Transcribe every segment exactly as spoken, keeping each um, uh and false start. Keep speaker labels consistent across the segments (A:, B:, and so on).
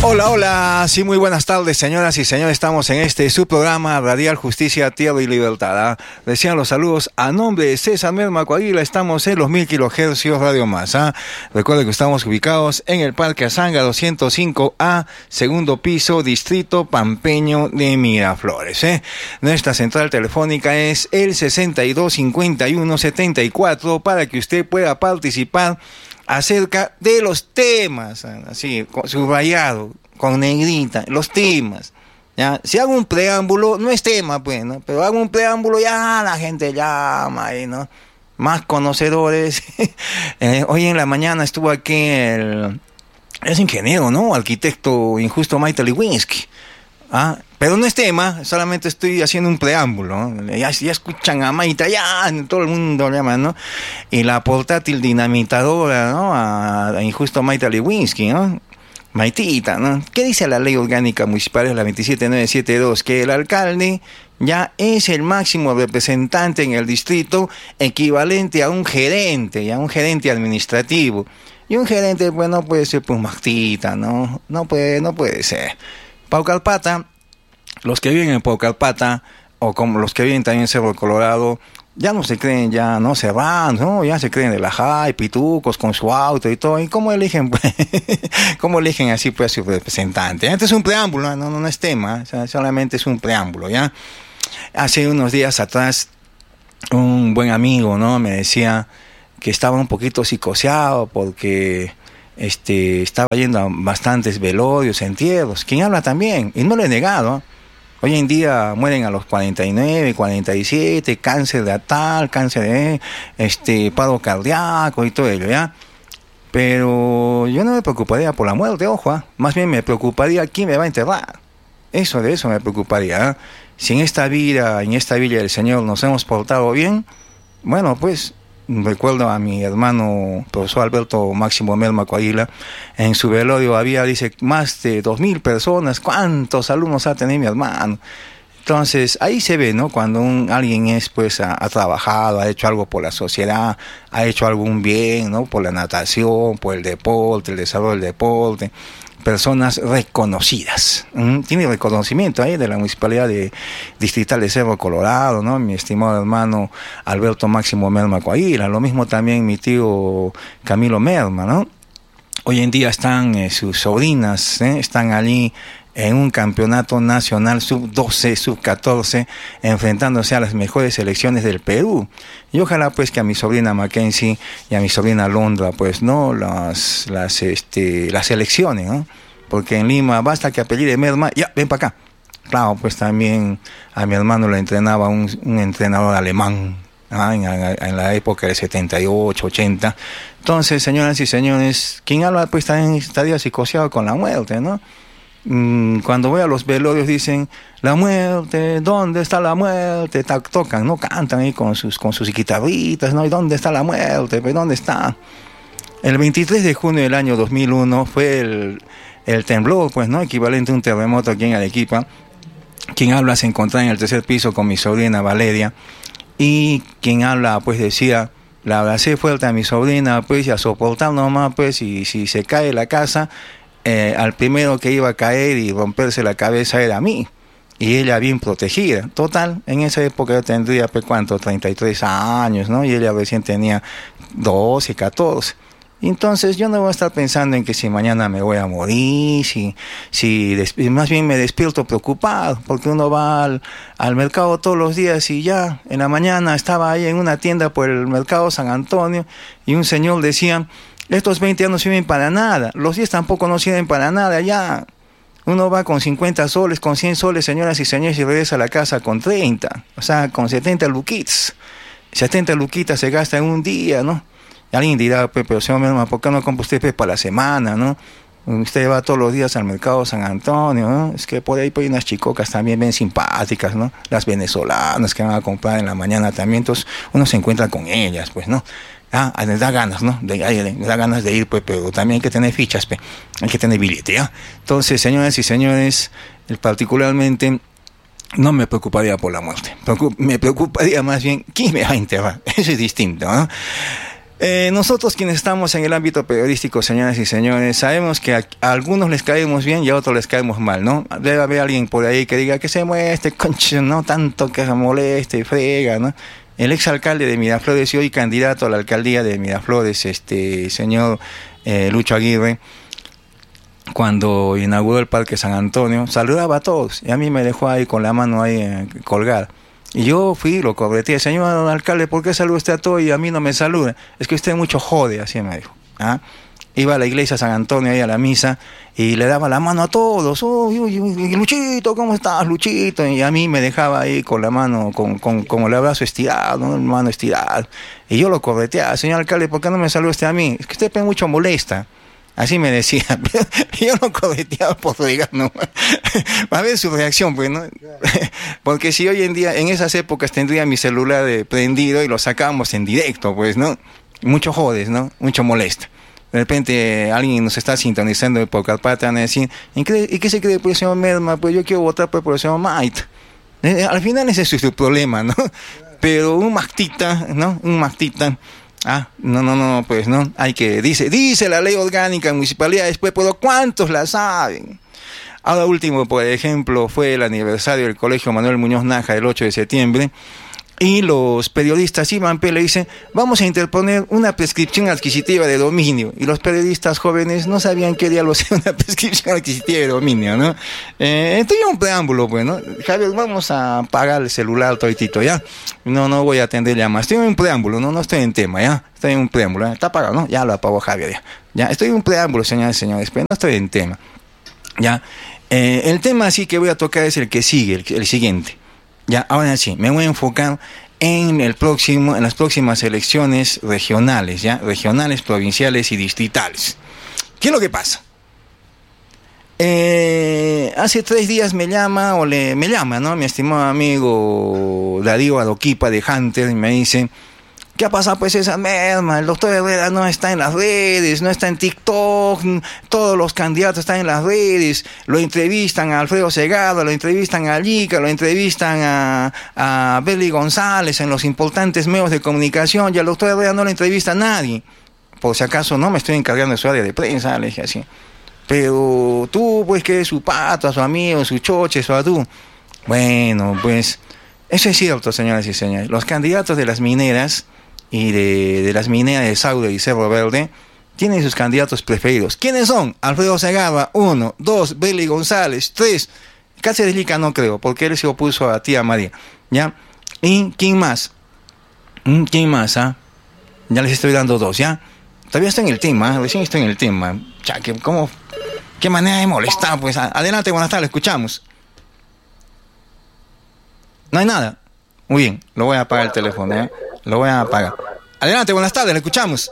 A: Hola, hola, sí, muy buenas tardes, señoras y señores. Estamos en este su programa Radial Justicia, Tierra y Libertad. ¿eh? Decían los saludos a nombre de César Merma Coahuila. Estamos en los mil kilohercios Radio Más. ¿eh? Recuerden que estamos ubicados en el Parque Azanga doscientos cinco A, segundo piso, Distrito Pampeño de Miraflores. ¿eh? Nuestra central telefónica es el sesenta y dos cincuenta y uno setenta y cuatro para que usted pueda participar acerca de los temas, así, subrayado, con negrita, los temas. ¿ya? Si hago un preámbulo, no es tema, pues, ¿no? Pero hago un preámbulo, ya la gente llama, ¿eh? ¿no? Más conocedores. eh, hoy en la mañana estuvo aquí el... es ingeniero, ¿no? Arquitecto Injusto Maite Lewinsky. ¿Ah? Pero no es tema, solamente estoy haciendo un preámbulo, ¿no? ya, ya escuchan a Maita, ya todo el mundo llama, ¿no? Y la portátil dinamitadora, ¿no? A, a Injusto Maita Lewinsky, ¿no? Maitita, ¿no? ¿Qué dice la ley orgánica municipal, la veintisiete mil novecientos setenta y dos? Que el alcalde ya es el máximo representante en el distrito, equivalente a un gerente, ya un gerente administrativo. Y un gerente, pues no puede ser pues Martita, ¿no? No puede, no puede ser. Paucalpata, los que viven en Paucalpata, o como los que viven también en Cerro Colorado, ya no se creen, ya no se van, ¿no? Ya se creen de la Jai, pitucos con su auto y todo. ¿Y cómo eligen, pues? ¿Cómo eligen así, pues, a su representante? Este es un preámbulo, no, no, no es tema, o sea, solamente es un preámbulo, ¿ya? Hace unos días atrás, un buen amigo, ¿no? Me decía que estaba un poquito psicoseado porque... Este, estaba yendo a bastantes velorios, entierros. ¿Quién habla también? Y no lo he negado. Hoy en día mueren a los cuarenta y nueve, cuarenta y siete, cáncer de tal, cáncer de este, paro cardíaco y todo ello, ¿ya? Pero yo no me preocuparía por la muerte, ojo, ¿eh? Más bien me preocuparía quién me va a enterrar. Eso, de eso me preocuparía, ¿eh? Si en esta vida, en esta villa del Señor nos hemos portado bien, bueno, pues... Recuerdo a mi hermano, profesor Alberto Máximo Merma Coahuila, en su velorio había, dice, más de dos mil personas. ¿Cuántos alumnos ha tenido mi hermano? Entonces, ahí se ve, ¿no? Cuando un, alguien es, pues, ha, ha trabajado, ha hecho algo por la sociedad, ha hecho algún bien, ¿no? Por la natación, por el deporte, el desarrollo del deporte. Personas reconocidas. ¿Mm? Tiene reconocimiento ahí de la Municipalidad de Distrital de Cerro Colorado, ¿no? Mi estimado hermano Alberto Máximo Merma Coahuila, lo mismo también mi tío Camilo Merma, ¿no? Hoy en día están eh, sus sobrinas, ¿eh? Están allí en un campeonato nacional sub doce, sub catorce, enfrentándose a las mejores selecciones del Perú. Y ojalá pues que a mi sobrina Mackenzie y a mi sobrina Londra, pues no, las, las, este, las selecciones, ¿no? Porque en Lima basta que apellide Merma, ya, ven para acá. Claro, pues también a mi hermano lo entrenaba un, un entrenador alemán, ¿ah? en, en la época de setenta y ocho, ochenta. Entonces, señoras y señores, quien habla pues también estaría psicoseado con la muerte, ¿no? Cuando voy a los velorios dicen la muerte, ¿dónde está la muerte? Tocan, no cantan ahí con sus con sus guitarritas, ¿no? ¿Y dónde está la muerte? ¿Pero dónde está? El veintitrés de junio del año dos mil uno fue el, el temblor, pues, ¿no? Equivalente a un terremoto aquí en Arequipa. Quien habla se encontraba en el tercer piso con mi sobrina Valeria, y quien habla pues decía, la abracé fuerte a mi sobrina, pues, y a soportar nomás, pues, y si se cae la casa, Eh, al primero que iba a caer y romperse la cabeza era a mí, y ella bien protegida. Total, en esa época yo tendría, pues, ¿cuánto? treinta y tres años, ¿no? Y ella recién tenía doce, catorce. Entonces yo no voy a estar pensando en que si mañana me voy a morir, si, si más bien me despierto preocupado, porque uno va al, al mercado todos los días y ya, en la mañana estaba ahí en una tienda por el mercado San Antonio y un señor decía, estos veinte ya no sirven para nada, los diez tampoco no sirven para nada, ya. Uno va con cincuenta soles, con cien soles, señoras y señores, y regresa a la casa con treinta, o sea, con setenta luquitas. setenta luquitas se gasta en un día, ¿no? Y alguien dirá, pues, pero señor Merma, ¿por qué no compra usted pues, para la semana, no? Usted va todos los días al mercado San Antonio, ¿no? Es que por ahí pues, hay unas chicocas también bien simpáticas, ¿no? Las venezolanas que van a comprar en la mañana también, entonces uno se encuentra con ellas, pues, ¿no? Ah, les da ganas, ¿no? De, les da ganas de ir, pues, pero también hay que tener fichas, pues, hay que tener billete, ¿ya? Entonces, señoras y señores, particularmente no me preocuparía por la muerte, me preocuparía más bien quién me va a enterrar, eso es distinto, ¿no? Eh, nosotros quienes estamos en el ámbito periodístico, señoras y señores, sabemos que a, a algunos les caemos bien y a otros les caemos mal, ¿no? Debe haber alguien por ahí que diga que se muestre, concha, no tanto que se moleste, frega, ¿no? El exalcalde de Miraflores y hoy candidato a la alcaldía de Miraflores, este señor eh, Lucho Aguirre, cuando inauguró el Parque San Antonio, saludaba a todos y a mí me dejó ahí con la mano ahí eh, colgada. Y yo fui, lo correteé, señor alcalde, ¿por qué saluda usted a todos y a mí no me saluda? Es que usted mucho jode, así me dijo. ¿Ah? Iba a la iglesia San Antonio, ahí a la misa, y le daba la mano a todos. Uy, uy, uy, Luchito, ¿cómo estás, Luchito? Y a mí me dejaba ahí con la mano, con, con, con el abrazo estirado, ¿no? La mano estirada. Y yo lo correteaba, señor alcalde, ¿por qué no me saluda usted a mí? Es que usted pues, mucho molesta. Así me decía, yo no correteaba por fregar, ¿no? A ver su reacción, pues, ¿no? Porque si hoy en día, en esas épocas tendría mi celular de prendido y lo sacábamos en directo, pues, ¿no? Mucho jodes, ¿no? Mucho molesta. De repente alguien nos está sintonizando por Carpata, van a decir, ¿y qué, ¿y qué se cree por el señor Merma? Pues yo quiero votar por el señor Mait. Eh, al final ese es su problema, ¿no? Pero un Mactita, ¿no? Un Mactita... Ah, no, no, no, pues no, hay que, dice, dice la ley orgánica en municipalidades, pues, pero ¿cuántos la saben? Ahora último, por ejemplo, fue el aniversario del Colegio Manuel Muñoz Naja el ocho de septiembre, y los periodistas iban, le dicen, vamos a interponer una prescripción adquisitiva de dominio, y los periodistas jóvenes no sabían qué diablos ser una prescripción adquisitiva de dominio, ¿no? Eh, tenía un preámbulo, pues, ¿no? Javier, vamos a apagar el celular toditito, ¿ya? No, no voy a atender llamadas, estoy en un preámbulo, no, no estoy en tema, ¿ya? Estoy en un preámbulo, ¿eh? Está apagado, ¿no? Ya lo apagó Javier, ya. Ya, estoy en un preámbulo, señores y señores, pero no estoy en tema, ¿ya? Eh, el tema sí que voy a tocar es el que sigue, el, el siguiente. Ya, ahora sí, me voy a enfocar en el próximo, en las próximas elecciones regionales, ya, regionales, provinciales y distritales. ¿Qué es lo que pasa? Eh, hace tres días me llama, o le, me llama, ¿no? Mi estimado amigo Darío Adoquipa de Hunter, y me dice, ¿qué ha pasado pues esa merma? El doctor Herrera no está en las redes, no está en TikTok, todos los candidatos están en las redes, lo entrevistan a Alfredo Segado, lo entrevistan a Lica, lo entrevistan a, a Beli González en los importantes medios de comunicación, y al doctor Herrera no lo entrevista a nadie. Por si acaso no me estoy encargando de su área de prensa, le dije así. Pero tú, pues, que es su pata, su amigo, su choche, su atú. Bueno, pues, eso es cierto, señoras y señores. Los candidatos de las mineras y de, de las mineras de Saude y Cerro Verde tienen sus candidatos preferidos. ¿Quiénes son? Alfredo Segarra, uno, dos, Beli González, tres, Cáceres Lica no creo, porque él se opuso a tía María, ¿ya? ¿Y quién más? ¿Quién más, ah? Ya les estoy dando dos, ¿ya? Todavía estoy en el tema, ¿eh? Recién estoy en el tema. Ya, que, ¿cómo? ¿Qué manera de molestar? Pues adelante, buenas tardes, escuchamos. No hay nada. Muy bien, lo voy a apagar el teléfono, ¿eh? Lo voy a apagar. Adelante, buenas tardes, le escuchamos.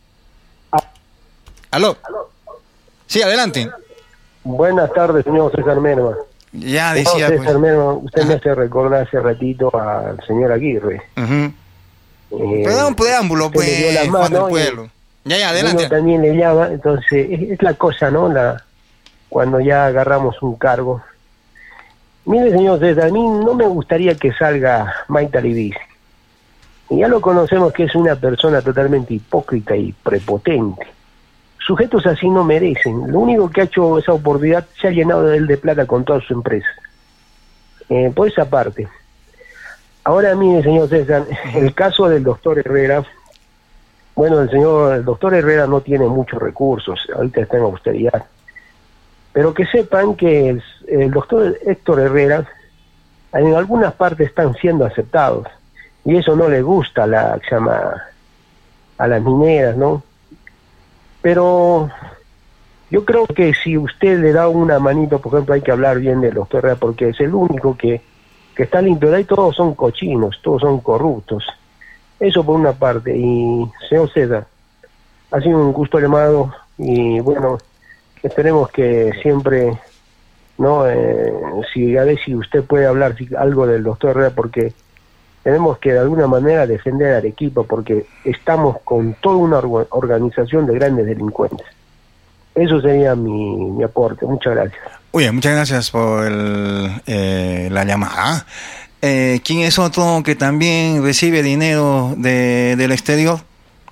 A: ¿Aló? Sí, adelante.
B: Buenas tardes, señor César Merma.
A: Ya decía...
B: No, César
A: pues...
B: Merma, usted
A: Ajá.
B: me hace recordar hace ratito al señor Aguirre.
A: Uh-huh.
B: Eh,
A: Pero da un preámbulo, pues, Juan del Pueblo. Ya, ya, adelante.
B: Uno también le llama, entonces, es, es la cosa, ¿no? La, cuando ya agarramos un cargo. Mire, señor César, a mí no me gustaría que salga Maita Livis. Y ya lo conocemos que es una persona totalmente hipócrita y prepotente. Sujetos así no merecen. Lo único que ha hecho esa oportunidad, se ha llenado de él de plata con toda su empresa. Eh, por esa parte. Ahora, mire, señor César, el caso del doctor Herrera, bueno, el señor el doctor Herrera no tiene muchos recursos, ahorita está en austeridad. Pero que sepan que el, el doctor Héctor Herrera, en algunas partes están siendo aceptados. Y eso no le gusta a la, se llama, a las mineras, ¿no? Pero yo creo que si usted le da una manito, por ejemplo, hay que hablar bien del doctor Herrera, porque es el único que, que está limpio. De ahí todos son cochinos, todos son corruptos. Eso por una parte. Y, señor César, ha sido un gusto llamado y, bueno, esperemos que siempre, ¿no? Eh, si a ver si usted puede hablar si, algo del doctor Herrera, porque tenemos que de alguna manera defender a Arequipa, porque estamos con toda una orga- organización de grandes delincuentes. Eso sería mi, mi aporte. Muchas gracias.
A: Oye, muchas gracias por el, eh, la llamada. Eh, ¿Quién es otro que también recibe dinero de, del exterior?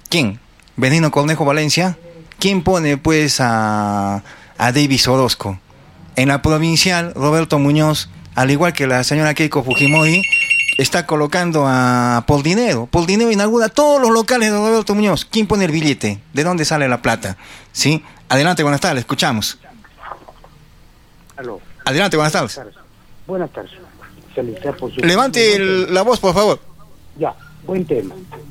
A: ¿Quién? Benigno Cornejo Valencia. ¿Quién pone pues a, a Davis Orozco? En la provincial, Roberto Muñoz, al igual que la señora Keiko Fujimori, está colocando a Por Dinero. Por Dinero inaugura todos los locales de Roberto Muñoz. ¿Quién pone el billete? ¿De dónde sale la plata? ¿Sí? Adelante, buenas tardes, escuchamos.
C: Aló.
A: Adelante, buenas tardes.
C: Buenas tardes. Felicitar por su...
A: Levante el, la voz, por favor.
C: Ya, buen tema.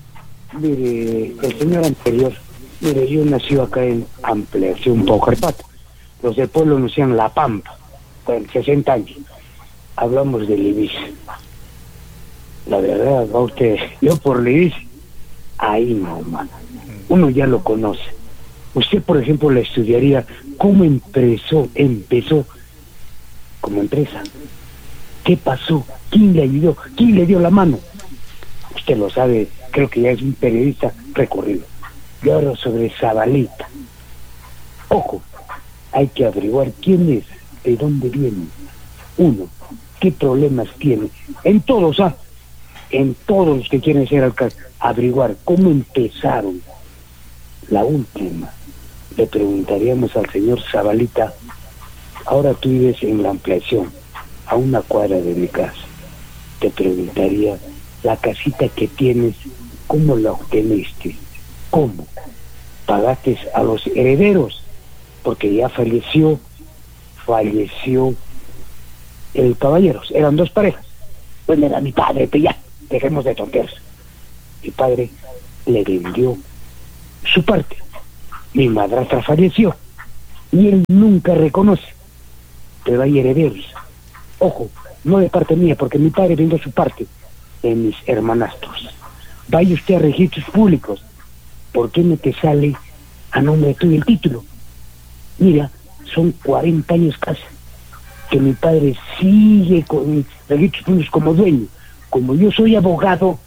C: Mire, el señor anterior, mire, yo nací acá en Ampliación Paucarpata. Los del pueblo nos decían La Pampa, con sesenta años. Hablamos de Libis. La verdad, va usted, yo por Libis, ahí no, mano. Uno ya lo conoce. Usted, por ejemplo, le estudiaría cómo empezó, empezó como empresa. ¿Qué pasó? ¿Quién le ayudó? ¿Quién le dio la mano? Usted lo sabe, creo que ya es un periodista recorrido. Y ahora sobre Zabaleta. Ojo, hay que averiguar quién es, de dónde viene. Uno, qué problemas tiene. En todos, ¿ah? En todos los que quieren ser alcaldes, averiguar cómo empezaron. La última, le preguntaríamos al señor Zabaleta, ahora tú vives en la ampliación, a una cuadra de mi casa. Te preguntaría, la casita que tienes, ¿cómo la obteniste? ¿Cómo? ¿Pagaste a los herederos? Porque ya falleció, falleció el caballero, eran dos parejas. Bueno, era mi padre, pero ya, dejemos de tonteras. Mi padre le vendió su parte. Mi madrastra falleció y él nunca reconoce, pero hay herederos. Ojo, no de parte mía, porque mi padre vendió su parte de mis hermanastros. Vaya usted a registros públicos. ¿Por qué no te sale a nombre tuyo el título? Mira, son cuarenta años casi que mi padre sigue con registros públicos como dueño. Como yo soy abogado,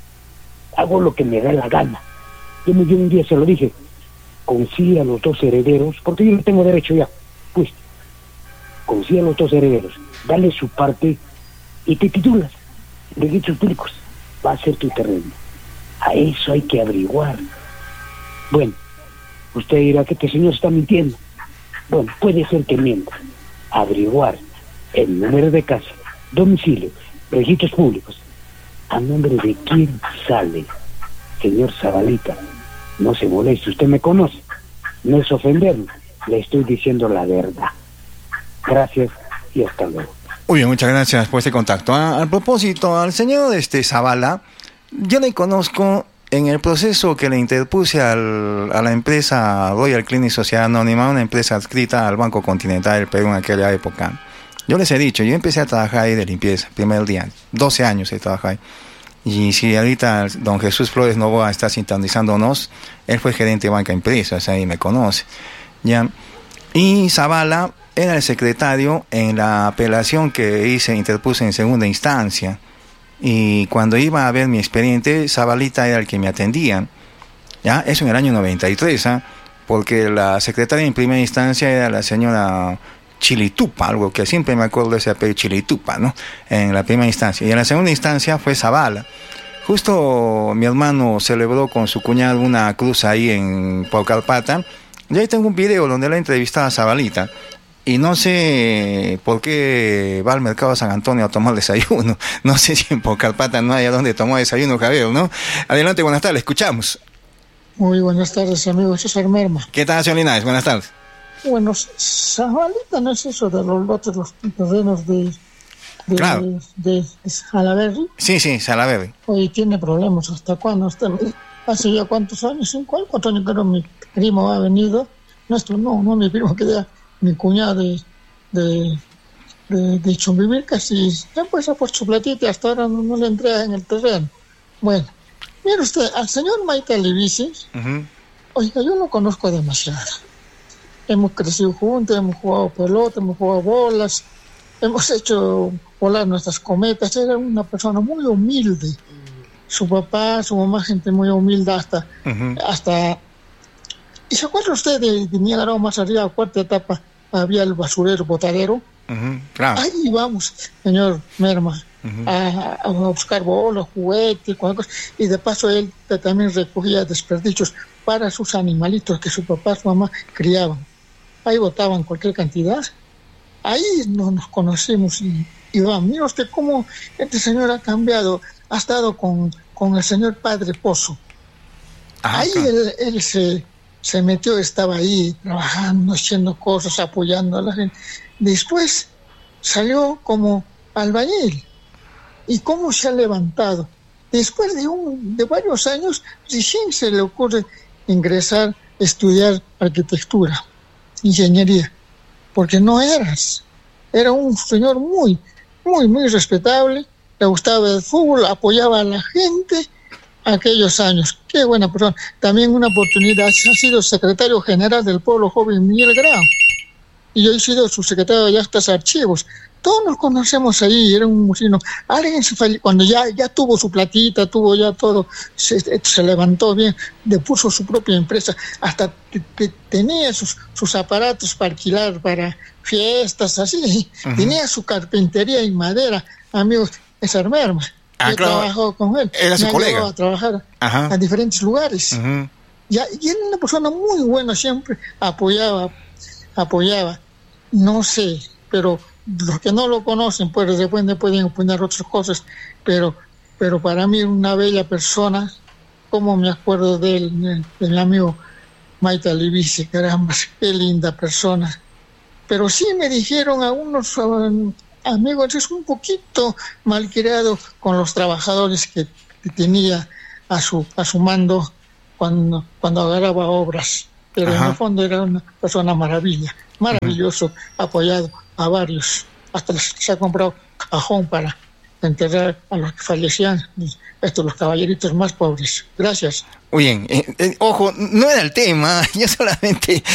C: hago lo que me da la gana. Yo, yo un día se lo dije, consigue a los dos herederos, porque yo no tengo derecho ya, pues, consigue a los dos herederos, dale su parte y te titulas. Registros públicos, va a ser tu terreno. A eso hay que averiguar. Bueno, usted dirá que este señor está mintiendo. Bueno, puede ser que mienta. Averiguar el número de casa, domicilio, registros públicos, a nombre de quién sale. Señor Zabaleta, no se moleste, usted me conoce, no es ofenderme, le estoy diciendo la verdad. Gracias y hasta luego.
A: Muy bien, muchas gracias por este contacto. Ah, al propósito, al señor este Zavala, yo le conozco en el proceso que le interpuse al, a la empresa Royal Clinic Sociedad Anónima, una empresa adscrita al Banco Continental del Perú en aquella época. Yo les he dicho, yo empecé a trabajar ahí de limpieza, primer día, doce años he trabajado ahí. Y si ahorita don Jesús Flores Novoa está sintonizándonos, él fue gerente de banca empresas, ahí me conoce. ¿Ya? Y Zavala era el secretario en la apelación que hice, interpuse en segunda instancia. Y cuando iba a ver mi expediente, Zabalita era el que me atendía. ¿Ya? Eso en el año noventa y tres, ¿eh? Porque la secretaria en primera instancia era la señora Chilitupa, algo que siempre me acuerdo de ese apellido, Chilitupa, ¿no? En la primera instancia. Y en la segunda instancia fue Zavala. Justo mi hermano celebró con su cuñado una cruz ahí en Paucarpata. Y ahí tengo un video donde la entrevistaba a Zabalita. Y no sé por qué va al mercado de San Antonio a tomar desayuno. No sé si en Paucarpata no hay a dónde tomar desayuno, Javier, ¿no? Adelante, buenas tardes, escuchamos.
D: Muy buenas tardes, amigo César Merma.
A: ¿Qué tal, señor Linares? Buenas tardes.
D: Bueno, Zabalita no es eso de los lotes, los terrenos de, de,
A: claro.
D: de, de, de Salaberry.
A: Sí, sí, Salaberry.
D: Hoy tiene problemas. ¿Hasta cuándo? Hasta, hace ya cuántos años, cinco, cuatro años, pero mi primo ha venido. Nuestro, no, no mi primo, que era mi cuñada de, de, de, de Chumbivilca, y ya pues ha puesto su platita y hasta ahora no, no le entrega en el terreno. Bueno, mire usted, al señor Maite Alivisis, uh-huh. Oiga, yo lo conozco demasiado. Hemos crecido juntos, hemos jugado pelota, hemos jugado bolas, hemos hecho volar nuestras cometas. Era una persona muy humilde. Su papá, su mamá, gente muy humilde hasta... Uh-huh. hasta ¿Y se acuerda usted de, de Niágara más arriba, cuarta etapa, había el basurero, botadero?
A: Uh-huh. Claro.
D: Ahí vamos, señor Merma. uh-huh. a, a buscar bolos, juguetes, cosas, y de paso él también recogía desperdicios para sus animalitos que su papá y su mamá criaban. Ahí botaban cualquier cantidad. Ahí no nos conocimos y, y va, mira usted cómo este señor ha cambiado, ha estado con, con el señor Padre Pozo. Ah, ahí él, él se, se metió, estaba ahí trabajando, haciendo cosas, apoyando a la gente. Después salió como albañil. ¿Y cómo se ha levantado? Después de, un, de varios años, recién se le ocurre ingresar a estudiar arquitectura, ingeniería, porque no eras. Era un señor muy, muy, muy respetable, le gustaba el fútbol, apoyaba a la gente aquellos años. Qué buena persona. También una oportunidad, ha sido secretario general del Pueblo Joven Miguel Grau, y yo he sido su secretario de actas archivos. Todos nos conocemos ahí, era un musino. Alguien se fue, cuando ya, ya tuvo su platita, tuvo ya todo, se, se levantó bien, le puso su propia empresa, hasta te, te, tenía sus, sus aparatos para alquilar para fiestas, así. Uh-huh. Tenía su carpintería en madera, amigos, esa hermana.
A: Ah,
D: yo
A: claro.
D: trabajaba con él.
A: Era su
D: me
A: colega.
D: a trabajar
A: Ajá.
D: a diferentes lugares.
A: Uh-huh.
D: Ya, y era una persona muy buena, siempre apoyaba, apoyaba. No sé, pero los que no lo conocen, pues de repente pueden opinar otras cosas, pero, pero para mí una bella persona, como me acuerdo de él, de, de mi amigo Maita Libici, caramba, qué linda persona. Pero sí me dijeron a unos um, amigos, es un poquito malcriado con los trabajadores que, que tenía a su, a su mando cuando, cuando agarraba obras, pero Ajá. en el fondo era una persona maravilla, maravilloso, uh-huh. apoyado a varios, hasta se ha comprado cajón para enterrar a los que fallecían, estos los caballeritos más pobres. Gracias.
A: Muy bien, eh, eh, ojo, no era el tema, yo solamente